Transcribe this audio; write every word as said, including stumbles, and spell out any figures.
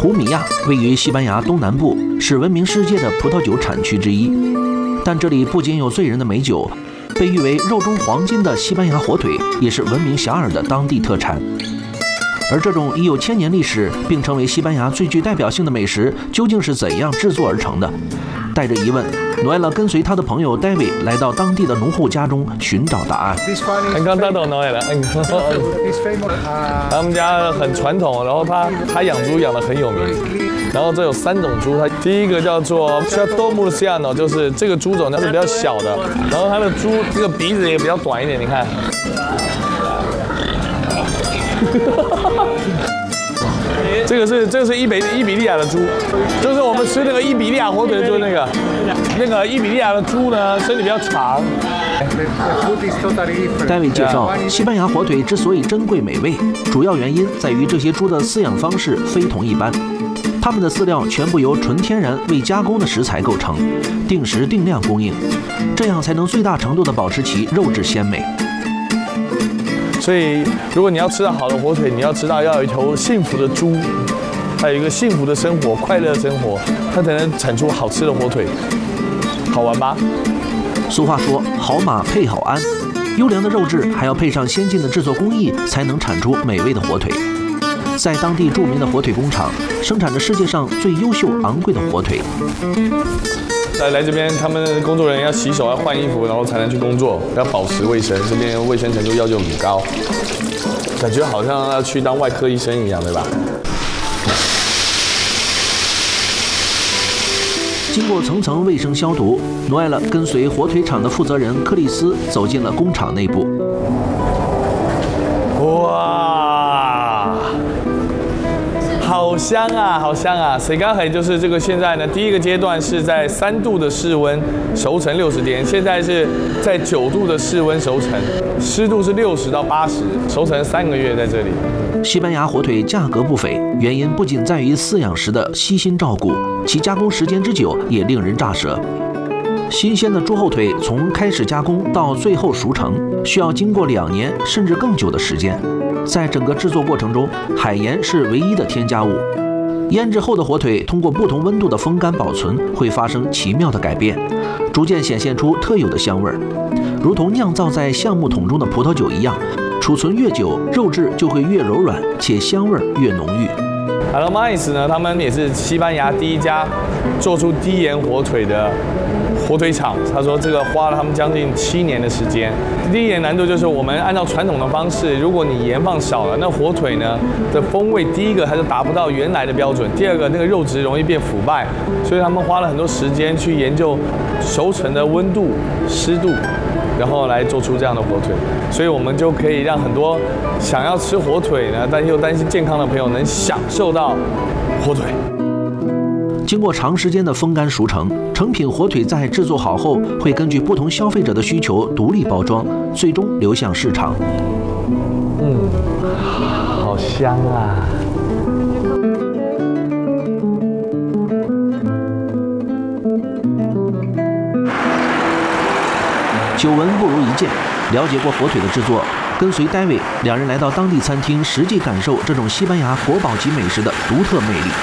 普米亚位于西班牙东南部，是闻名世界的葡萄酒产区之一。但这里不仅有醉人的美酒，被誉为肉中黄金的西班牙火腿也是闻名遐迩的当地特产。而这种已有千年历史，并成为西班牙最具代表性的美食，究竟是怎样制作而成的？带着疑问，诺埃勒跟随他的朋友 David 来到当地的农户家中寻找答案。 Encantado Noel， 他们家很传统，然后他他养猪养得很有名。然后这有三种猪，它第一个叫做 Chateau Murciano， 就是这个猪种它是比较小的，然后它的猪这个鼻子也比较短一点，你看。这个是这个是伊比伊比利亚的猪，就是我们吃那个伊比利亚火腿的猪那个，那个伊比利亚的猪呢身体比较长。 戴维介绍，西班牙火腿之所以珍贵美味，主要原因在于这些猪的饲养方式非同一般。它们的饲料全部由纯天然未加工的食材构成，定时定量供应，这样才能最大程度地保持其肉质鲜美。 所以，如果你要吃到好的火腿，你要知道要有一头幸福的猪，还有一个幸福的生活、快乐的生活，它才能产出好吃的火腿。好玩吧？ 俗话说，好马配好鞍，优良的肉质还要配上先进的制作工艺，才能产出美味的火腿。在当地著名的火腿工厂，生产着世界上最优秀、昂贵的火腿。 来来这边，他们工作人员要洗手、要换衣服，然后才能去工作，要保持卫生。这边卫生程度要求很高，感觉好像要去当外科医生一样，对吧？ 经过层层卫生消毒，诺埃勒跟随火腿厂的负责人克里斯走进了工厂内部。 哇！好香啊，好香啊！水干海就是这个，现在呢，第一个阶段是在三度的室温熟成六十天，现在是在九度的室温熟成，湿度是六十到八十，熟成三个月在这里。 西班牙火腿价格不菲，原因不仅在于饲养时的悉心照顾，其加工时间之久也令人咋舌。新鲜的猪后腿从开始加工到最后熟成，需要经过两年甚至更久的时间。在整个制作过程中，海盐是唯一的添加物。腌制后的火腿通过不同温度的风干保存，会发生奇妙的改变，逐渐显现出特有的香味儿，如同酿造在橡木桶中的葡萄酒一样。储存越久，肉质就会越柔软，且香味越浓郁。 Alomais 呢，他们也是西班牙第一家做出低盐火腿的火腿厂。他说这个花了他们将近七年的时间。第一点难度就是我们按照传统的方式，如果你盐放少了，那火腿呢的风味，第一个它就达不到原来的标准，第二个那个肉质容易变腐败，所以他们花了很多时间去研究熟成的温度、湿度。然后来做出这样的火腿，所以我们就可以让很多想要吃火腿呢，但又担心健康的朋友能享受到火腿。 经过长时间的风干熟成，成品火腿在制作好后，会根据不同消费者的需求独立包装，最终流向市场。 嗯，好香啊！ 久闻不如一见，了解过火腿的制作，跟随 David 两人来到当地餐厅，实际感受这种西班牙国宝级美食的独特魅力。